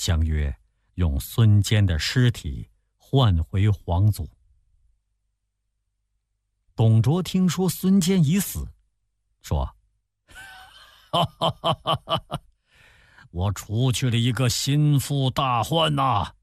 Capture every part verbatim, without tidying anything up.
相约用孙坚的尸体换回皇族。董卓听说孙坚已死，说：“哈哈哈哈哈哈！我除去了一个心腹大患呐、啊！”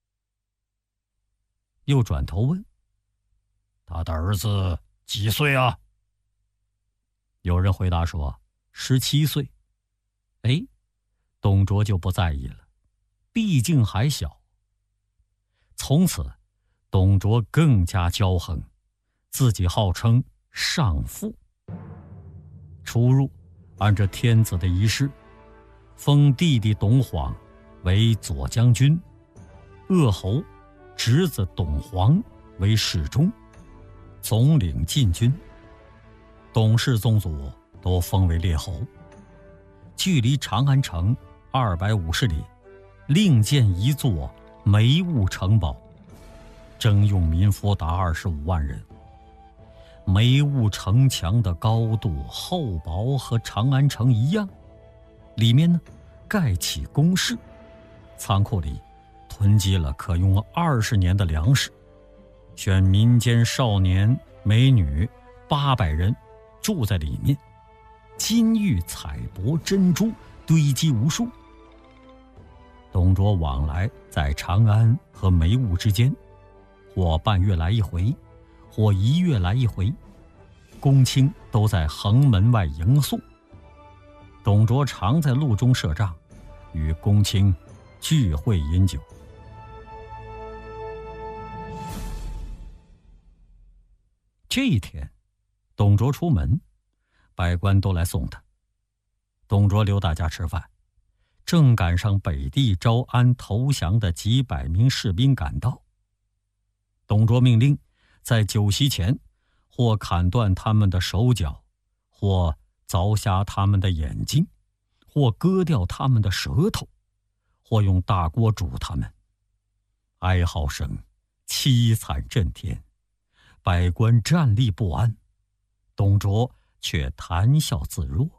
又转头问：“他的儿子几岁啊？”有人回答说：“十七岁。”哎，董卓就不在意了，毕竟还小。从此，董卓更加骄横，自己号称上父。出入按照天子的仪式，封弟弟董晃为左将军，鄂侯侄子董黄为侍中，总领禁军。董氏宗族都封为列侯。距离长安城二百五十里，另建一座梅坞城堡，征用民夫达二十五万人。梅坞城墙的高度厚薄和长安城一样，里面呢盖起宫室，仓库里囤积了可用二十年的粮食，选民间少年美女八百人住在里面，金玉彩帛珍珠堆积无数。董卓往来在长安和梅坞之间，或半月来一回，或一月来一回，公卿都在横门外迎送。董卓常在路中设帐，与公卿聚会饮酒。这一天，董卓出门，百官都来送他。董卓留大家吃饭，正赶上北地招安投降的几百名士兵赶到。董卓命令在酒席前，或砍断他们的手脚，或凿瞎他们的眼睛，或割掉他们的舌头，或用大锅煮他们。哀嚎声凄惨震天，百官站立不安，董卓却谈笑自若。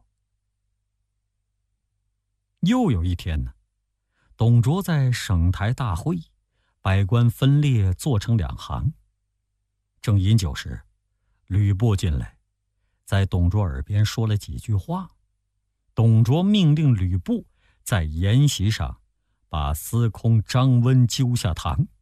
又有一天呢，董卓在省台大会，百官分列坐成两行。正饮酒时，吕布进来，在董卓耳边说了几句话。董卓命令吕布在筵席上把司空张温揪下堂，